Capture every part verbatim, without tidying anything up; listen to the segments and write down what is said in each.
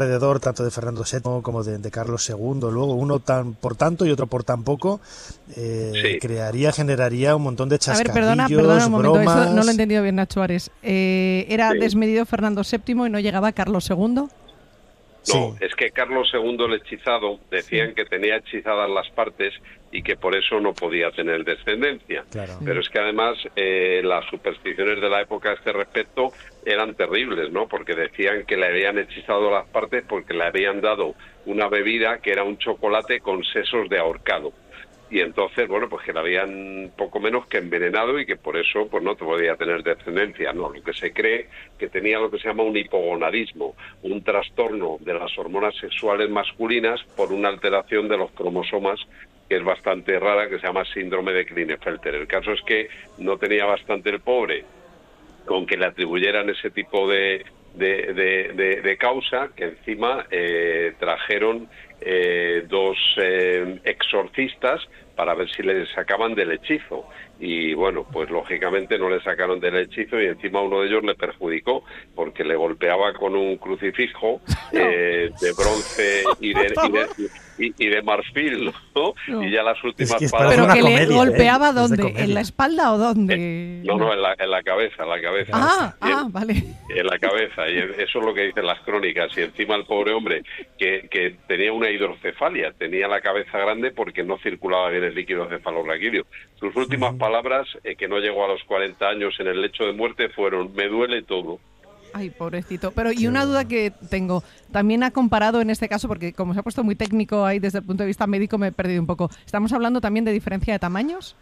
alrededor tanto de Fernando séptimo como de, de Carlos segundo, luego uno tan por tanto y otro por tan poco, eh, sí. crearía, generaría un montón de chascarrillos, a ver, perdona, perdona un momento, bromas. Eso no lo he entendido bien, Nacho Ares. Eh, ¿Era sí. desmedido Fernando séptimo y no llegaba Carlos segundo? No, sí. es que Carlos segundo el hechizado decían sí. que tenía hechizadas las partes y que por eso no podía tener descendencia. Claro. Pero es que además eh, las supersticiones de la época a este respecto eran terribles, ¿no? Porque decían que le habían hechizado las partes porque le habían dado una bebida que era un chocolate con sesos de ahorcado. Y entonces, bueno, pues que la habían poco menos que envenenado y que por eso pues no te podía tener descendencia. No, lo que se cree que tenía lo que se llama un hipogonadismo, un trastorno de las hormonas sexuales masculinas por una alteración de los cromosomas que es bastante rara, que se llama síndrome de Klinefelter. El caso es que no tenía bastante el pobre con que le atribuyeran ese tipo de, de, de, de, de causa, que encima eh, trajeron eh, dos eh, exorcistas para ver si le sacaban del hechizo. Y bueno, pues lógicamente no le sacaron del hechizo y encima uno de ellos le perjudicó porque le golpeaba con un crucifijo eh, de bronce y de, y de, y, y de marfil, ¿no? No. Y ya las últimas es que palabras... ¿Pero que comedia, le golpeaba ¿eh? dónde? ¿En la espalda o dónde? Eh, no, no, en la, en la cabeza, en la cabeza. Ah, en, ah, vale. En la cabeza, y eso es lo que dicen las crónicas. Y encima el pobre hombre, que, que tenía una hidrocefalia, tenía la cabeza grande porque no circulaba bien el líquido cefalorraquídeo. Sus últimas palabras palabras, eh, que no llegó a los cuarenta años en el lecho de muerte, fueron: me duele todo. Ay, pobrecito. Pero y una duda que tengo, también ha comparado en este caso, porque como se ha puesto muy técnico ahí desde el punto de vista médico me he perdido un poco, ¿estamos hablando también de diferencia de tamaños?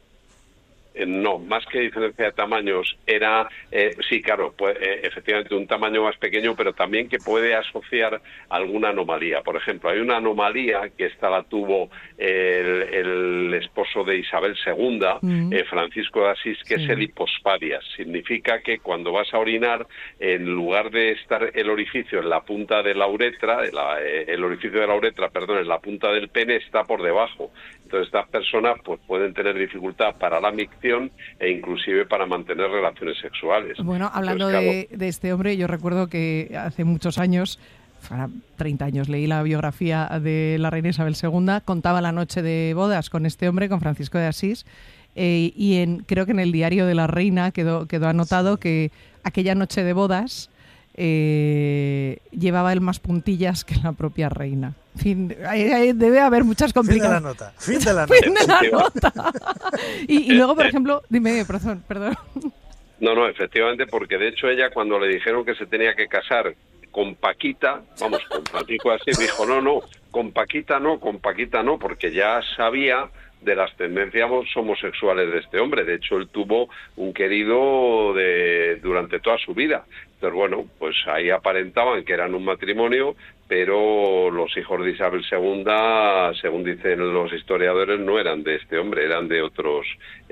Eh, no, más que diferencia de tamaños, era, eh, sí, claro, pues, eh, efectivamente un tamaño más pequeño, pero también que puede asociar alguna anomalía. Por ejemplo, hay una anomalía que esta la tuvo el, el esposo de Isabel segunda, mm. eh, Francisco de Asís, que sí. es el hipospadias. Significa que cuando vas a orinar, en lugar de estar el orificio en la punta de la uretra, la, eh, el orificio de la uretra, perdón, en la punta del pene, está por debajo. Entonces estas personas pues pueden tener dificultad para la micción e inclusive para mantener relaciones sexuales. Bueno, hablando Entonces, de, de este hombre, yo recuerdo que hace muchos años, treinta años, leí la biografía de la reina Isabel segunda, contaba la noche de bodas con este hombre, con Francisco de Asís, eh, y en, creo que en el diario de la reina quedó, quedó anotado que aquella noche de bodas eh, llevaba él más puntillas que la propia reina. En fin, debe haber muchas complicaciones. Fin de la nota. Fin de la nota. Fin de la nota. y, y luego, por ejemplo, dime, perdón, perdón. No, no, efectivamente, porque de hecho ella cuando le dijeron que se tenía que casar con Paquita, vamos, con Francisco así, dijo, no, no, con Paquita no, con Paquita no, porque ya sabía de las tendencias homosexuales de este hombre. De hecho, él tuvo un querido de durante toda su vida. Entonces, bueno, pues ahí aparentaban que eran un matrimonio, pero los hijos de Isabel segunda, según dicen los historiadores, no eran de este hombre, eran de otros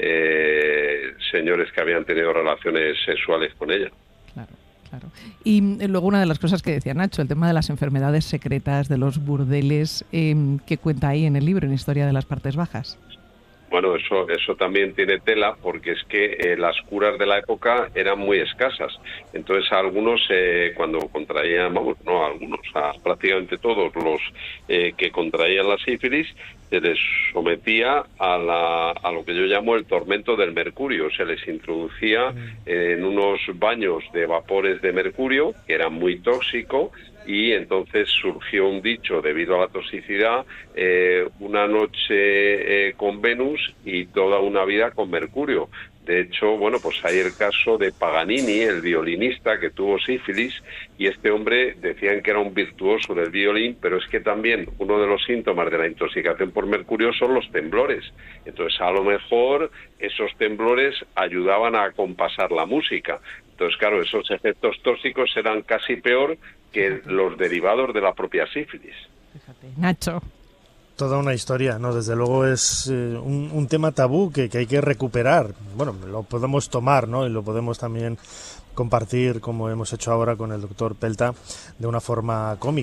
eh, señores que habían tenido relaciones sexuales con ella. Claro. Claro. Y luego una de las cosas que decía Nacho, el tema de las enfermedades secretas, de los burdeles, eh, que cuenta ahí en el libro, en Historia de las Partes Bajas. Bueno, eso eso también tiene tela, porque es que eh, las curas de la época eran muy escasas. Entonces, a algunos, eh, cuando contraían, vamos, no a algunos, a prácticamente todos los eh, que contraían la sífilis, se les sometía a, la, a lo que yo llamo el tormento del mercurio. Se les introducía eh, en unos baños de vapores de mercurio, que eran muy tóxicos, y entonces surgió un dicho debido a la toxicidad, eh, una noche eh, con Venus y toda una vida con Mercurio. De hecho, bueno, pues hay el caso de Paganini, el violinista que tuvo sífilis, y este hombre decían que era un virtuoso del violín, pero es que también uno de los síntomas de la intoxicación por mercurio son los temblores. Entonces, a lo mejor esos temblores ayudaban a acompasar la música. Entonces, claro, esos efectos tóxicos eran casi peor que los derivados de la propia sífilis. Fíjate, Nacho. Toda una historia, ¿no? Desde luego es eh, un, un tema tabú que, que hay que recuperar. Bueno, lo podemos tomar, ¿no? Y lo podemos también compartir, como hemos hecho ahora con el doctor Pelta, de una forma cómica.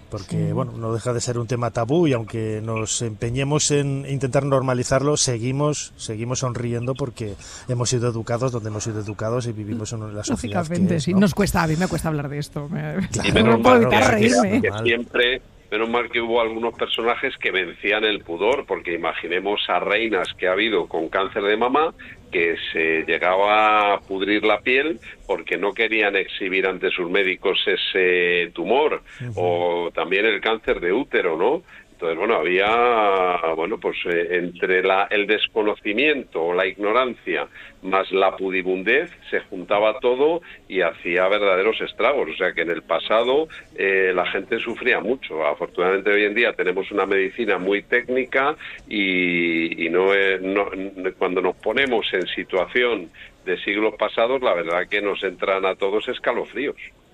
porque sí. bueno, no deja de ser un tema tabú y aunque nos empeñemos en intentar normalizarlo, seguimos seguimos sonriendo porque hemos sido educados donde hemos sido educados y vivimos en la sociedad que es, sí, ¿no? Nos cuesta, a mí me cuesta hablar de esto. Me, Claro, no menos puedo mal evitar que, reírme. que siempre, menos mal que hubo algunos personajes que vencían el pudor, porque imaginemos a reinas que ha habido con cáncer de mama que se llegaba a pudrir la piel porque no querían exhibir ante sus médicos ese tumor, uh-huh. o también el cáncer de útero, ¿no? Entonces, bueno, había, bueno, pues eh, entre la, el desconocimiento o la ignorancia más la pudibundez se juntaba todo y hacía verdaderos estragos. O sea que en el pasado eh, la gente sufría mucho. Afortunadamente hoy en día tenemos una medicina muy técnica y, y no, es, no cuando nos ponemos en situación de siglos pasados, la verdad que nos entran a todos escalofríos.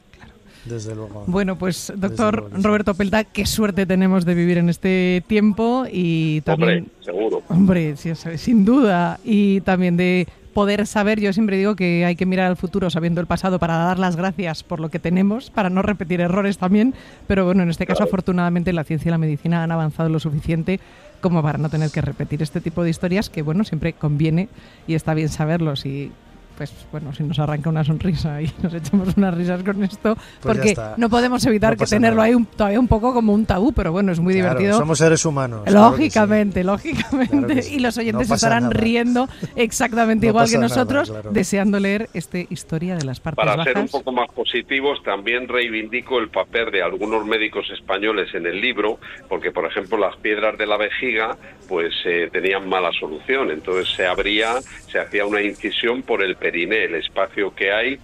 Desde luego. Bueno, pues doctor Roberto Peltà, qué suerte tenemos de vivir en este tiempo y también... Hombre, seguro. Hombre, sí, sin duda. Y también de poder saber, yo siempre digo que hay que mirar al futuro sabiendo el pasado para dar las gracias por lo que tenemos, para no repetir errores también, pero bueno, en este caso claro. Afortunadamente la ciencia y la medicina han avanzado lo suficiente como para no tener que repetir este tipo de historias que, bueno, siempre conviene y está bien saberlos y... pues bueno, si nos arranca una sonrisa y nos echamos unas risas con esto, pues porque no podemos evitar no que tenerlo nada. ahí un, todavía un poco como un tabú, pero bueno, es muy claro, divertido. Somos seres humanos. Lógicamente, claro sí. lógicamente. Claro sí. Y los oyentes no estarán nada. riendo exactamente no igual que nosotros, nada, claro. deseando leer esta historia de las partes Para bajas. ser un poco más positivos, también reivindico el papel de algunos médicos españoles en el libro, porque por ejemplo las piedras de la vejiga pues eh, tenían mala solución, entonces se abría, se hacía una incisión por el periné, el espacio que hay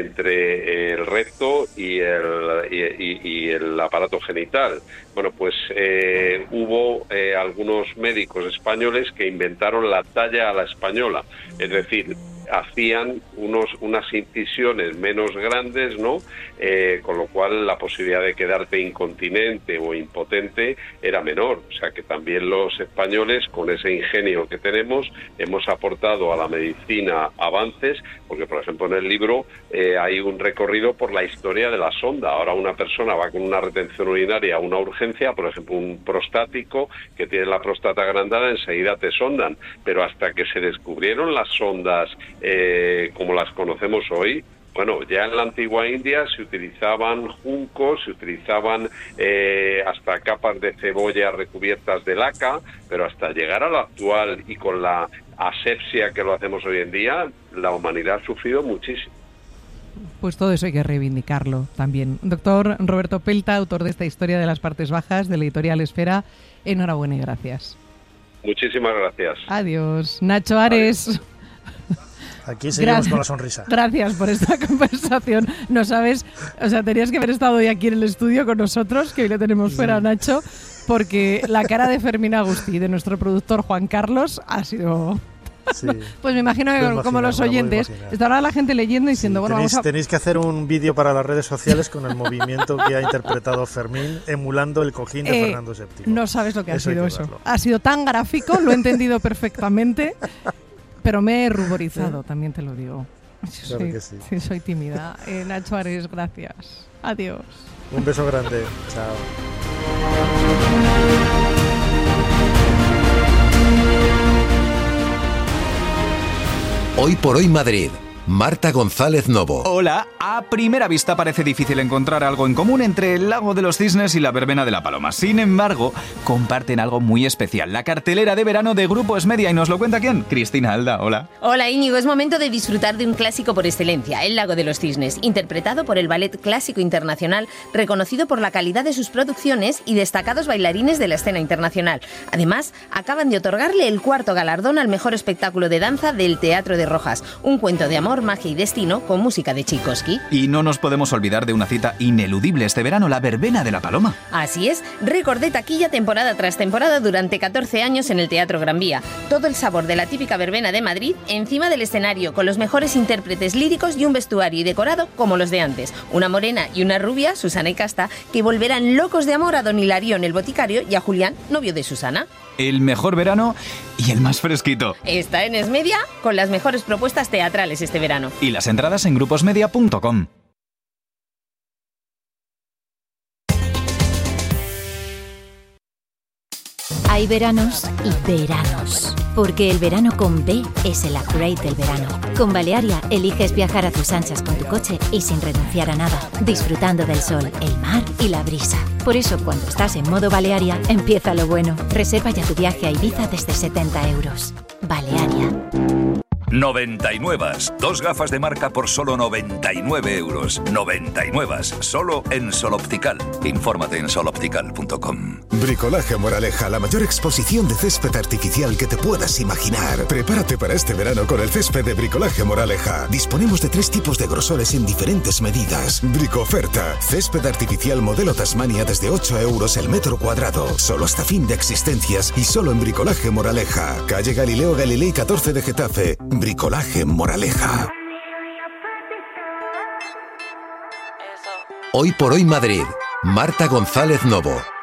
entre el recto y el, y, y, y el aparato genital. Bueno, pues eh, hubo eh, algunos médicos españoles que inventaron la talla a la española, es decir, hacían unos unas incisiones menos grandes, ¿no? Eh, con lo cual la posibilidad de quedarte incontinente o impotente era menor. O sea que también los españoles, con ese ingenio que tenemos, hemos aportado a la medicina avances, porque por ejemplo en el libro eh, hay un recorrido por la historia de la sonda. Ahora una persona va con una retención urinaria a una urgencia, por ejemplo un prostático que tiene la próstata agrandada, enseguida te sondan, pero hasta que se descubrieron las sondas Eh, como las conocemos hoy, bueno, ya en la antigua India se utilizaban juncos, se utilizaban eh, hasta capas de cebolla recubiertas de laca, pero hasta llegar a lo actual y con la asepsia que lo hacemos hoy en día, la humanidad ha sufrido muchísimo. Pues todo eso hay que reivindicarlo también. Doctor Roberto Peltà, autor de esta historia de las partes bajas de la editorial Esfera, enhorabuena y gracias. Muchísimas gracias. Adiós. Nacho Ares. Adiós. Aquí seguimos gracias, con la sonrisa. Gracias por esta conversación. No sabes, o sea, tenías que haber estado hoy aquí en el estudio con nosotros, que hoy le tenemos fuera a Nacho, porque la cara de Fermín Agustí, de nuestro productor Juan Carlos, ha sido... Sí. Pues me imagino que imagino, como los oyentes, estará la gente leyendo y diciendo, sí, bueno, tenéis, vamos a... tenéis que hacer un vídeo para las redes sociales con el movimiento que ha interpretado Fermín, emulando el cojín de eh, Fernando séptimo. No sabes lo que eso ha sido eso. Verlo. Ha sido tan gráfico, lo he entendido perfectamente. Pero me he ruborizado, sí. También te lo digo. Yo claro soy, que sí. sí, soy tímida. Eh, Nacho Ares, gracias. Adiós. Un beso grande. Chao. Hoy por hoy Madrid. Marta González Novo. Hola. A primera vista parece difícil encontrar algo en común entre el Lago de los Cisnes y la Verbena de la Paloma. Sin embargo, comparten algo muy especial. La cartelera de verano de Grupo Esmedia. ¿Y nos lo cuenta quién? Cristina Alda. Hola. Hola, Íñigo. Es momento de disfrutar de un clásico por excelencia, El Lago de los Cisnes, interpretado por el Ballet Clásico Internacional, reconocido por la calidad de sus producciones y destacados bailarines de la escena internacional. Además, acaban de otorgarle el cuarto galardón al mejor espectáculo de danza del Teatro de Rojas. Un cuento de amor, magia y destino con música de Tchaikovsky. Y no nos podemos olvidar de una cita ineludible este verano, la Verbena de la Paloma. Así es, récord de taquilla temporada tras temporada durante catorce años en el Teatro Gran Vía. Todo el sabor de la típica verbena de Madrid encima del escenario, con los mejores intérpretes líricos y un vestuario y decorado como los de antes. Una morena y una rubia, Susana y Casta, que volverán locos de amor a don Hilarión, el boticario, y a Julián, novio de Susana. El mejor verano y el más fresquito. Está en Esmedia con las mejores propuestas teatrales este verano. Y las entradas en gruposmedia punto com. Hay veranos y veranos. Porque el verano con B es el upgrade del verano. Con Balearia eliges viajar a tus anchas con tu coche y sin renunciar a nada, disfrutando del sol, el mar y la brisa. Por eso, cuando estás en modo Balearia, empieza lo bueno. Reserva ya tu viaje a Ibiza desde setenta euros. Balearia. noventa y nueve. Dos gafas de marca por solo noventa y nueve euros. noventa y nueve. Solo en Sol Optical. Infórmate en sol optical punto com. Bricolaje Moraleja, la mayor exposición de césped artificial que te puedas imaginar. Prepárate para este verano con el césped de Bricolaje Moraleja. Disponemos de tres tipos de grosores en diferentes medidas. Bricoferta. Césped artificial modelo Tasmania desde ocho euros el metro cuadrado. Solo hasta fin de existencias y solo en Bricolaje Moraleja. Calle Galileo Galilei catorce de Getafe. Bricolaje Moraleja. Hoy por hoy Madrid. Marta González Novo.